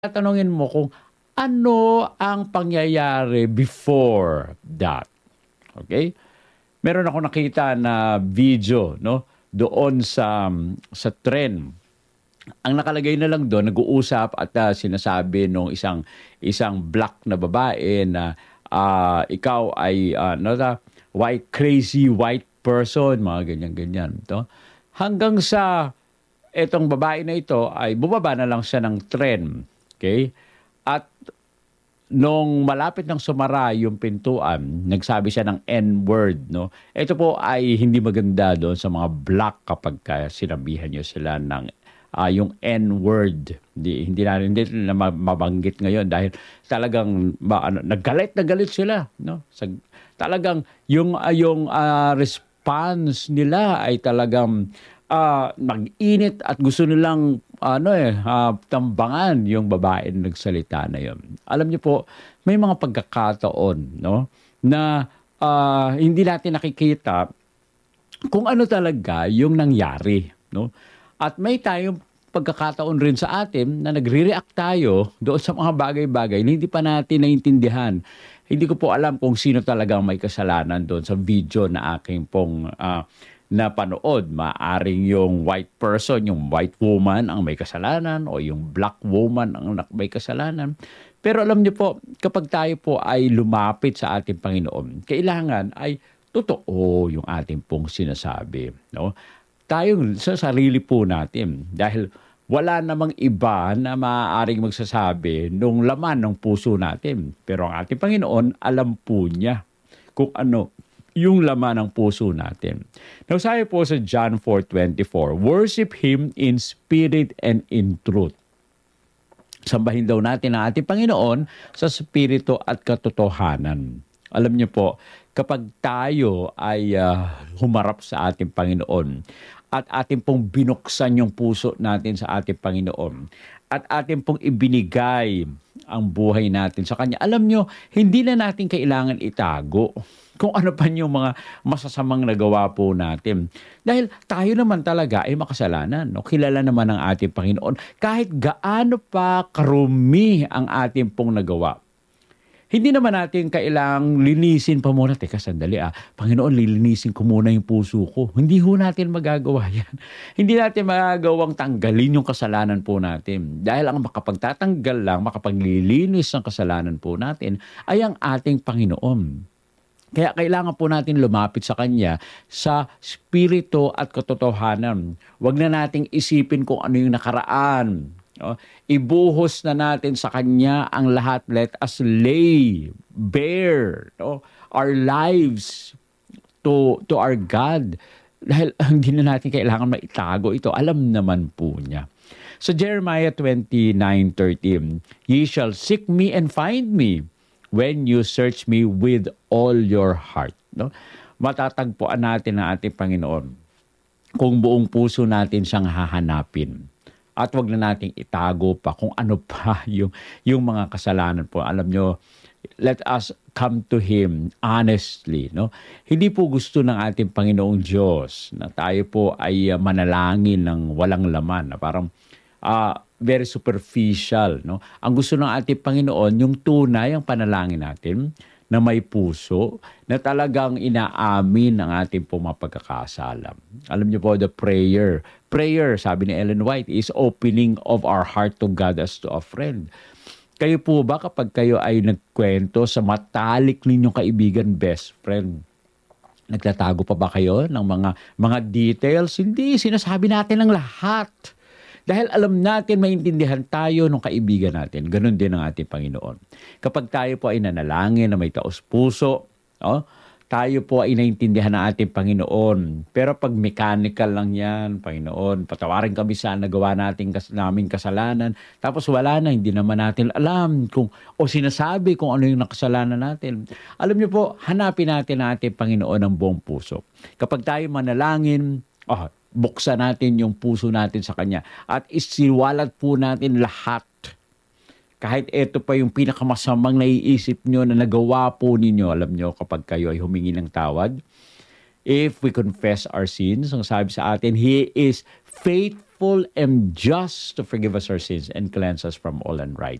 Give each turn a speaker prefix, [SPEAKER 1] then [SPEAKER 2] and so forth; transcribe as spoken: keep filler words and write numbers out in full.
[SPEAKER 1] tatanungin mo kung ano ang pangyayari before that. Okay? Meron ako nakita na video, no, doon sa sa tren. Ang nakalagay na lang doon, nag-uusap at uh, sinasabi nung isang isang black na babae na uh, ikaw ay uh, no, white crazy white person, mga ganyan-ganyan, to. Hanggang sa etong babae na ito ay bumaba na lang siya ng tren. Okay? At nung malapit ng sumara yung pintuan, nagsabi siya ng N-word, no? Ito po ay hindi maganda doon sa mga black kapag uh, sinabihan niyo sila ng uh, yung N-word. Hindi, hindi na hindi na mabanggit ngayon dahil talagang ba, ano, naggalit na galit sila, no? Sa, talagang yung uh, yung uh, response nila ay talagang uh, mag-init at gusto nilang ano eh, uh, tambangan yung babae na nagsalita na yun. Alam niyo po, may mga pagkakataon, no, na uh, hindi natin nakikita kung ano talaga yung nangyari, no? At may tayong pagkakataon rin sa atin na nagre-react tayo doon sa mga bagay-bagay na hindi pa natin naintindihan. Hindi ko po alam kung sino talagang may kasalanan doon sa video na aking pong uh, na panood. Maaring yung white person, yung white woman ang may kasalanan o yung black woman ang may kasalanan. Pero alam niyo po, kapag tayo po ay lumapit sa ating Panginoon, kailangan ay totoo yung ating pong sinasabi, no? Tayo sa sarili po natin, dahil wala namang iba na maaaring magsasabi nung laman ng puso natin. Pero ang ating Panginoon, alam po niya kung ano yung laman ng puso natin. Now, sabi po sa John four twenty-four, worship Him in spirit and in truth. Sambahin daw natin ang ating Panginoon sa spirito at katotohanan. Alam niyo po, kapag tayo ay uh, humarap sa ating Panginoon at ating pong binuksan yung puso natin sa ating Panginoon at ating pong ibinigay ang buhay natin sa Kanya, alam niyo, hindi na natin kailangan itago kung ano pa yung mga masasamang nagawa po natin. Dahil tayo naman talaga ay makasalanan. No? Kilala naman ng ating Panginoon. Kahit gaano pa karumi ang ating pong nagawa. Hindi naman natin kailangang linisin pa muna. Teka, sandali ah. Panginoon, lilinisin ko muna yung puso ko. Hindi ho natin magagawa yan. Hindi natin magagawang tanggalin yung kasalanan po natin. Dahil ang makapagtatanggal lang, makapaglilinis ng kasalanan po natin ay ang ating Panginoon. Kaya kailangan po natin lumapit sa Kanya sa spirito at katotohanan. Huwag na nating isipin kung ano yung nakaraan. No? Ibuhos na natin sa Kanya ang lahat. Let us lay bare, no, our lives to, to our God. Dahil hindi na natin kailangan maitago ito. Alam naman po niya. So Jeremiah twenty-nine thirteen, ye shall seek me and find me when you search me with all your heart. No? Matatagpuan natin ang ating Panginoon kung buong puso natin siyang hahanapin. At wag na nating itago pa kung ano pa yung, yung mga kasalanan po. Alam nyo, let us come to Him honestly. No? Hindi po gusto ng ating Panginoong Diyos na tayo po ay manalangin ng walang laman. Na parang uh, very superficial. No? Ang gusto ng ating Panginoon, yung tunay ang panalangin natin na may puso, na talagang inaamin ang ating pumapagkakasala. Alam niyo po, the prayer. Prayer, sabi ni Ellen White, is opening of our heart to God as to a friend. Kayo po ba kapag kayo ay nagkwento sa matalik ninyong kaibigan, best friend, nagtatago pa ba kayo ng mga mga details? Hindi, sinasabi natin ang lahat. Dahil alam natin, maintindihan tayo ng kaibigan natin. Ganon din ang ating Panginoon. Kapag tayo po ay nanalangin na may taos puso, oh, tayo po ay naintindihan ng ating Panginoon. Pero pag mechanical lang yan, Panginoon, patawarin kami sa nagawa natin kas, naming kasalanan. Tapos wala na, hindi naman natin alam kung, o sinasabi kung ano yung nakasalanan natin. Alam niyo po, hanapin natin ang ating Panginoon ng buong puso. Kapag tayo manalangin, oh, buksan natin yung puso natin sa Kanya at isiwalat po natin lahat. Kahit ito pa yung pinakamasamang naiisip nyo na nagawa po ninyo, alam nyo, kapag kayo ay humingi ng tawad, if we confess our sins, ang sabi sa atin, He is faithful and just to forgive us our sins and cleanse us from all unrighteousness.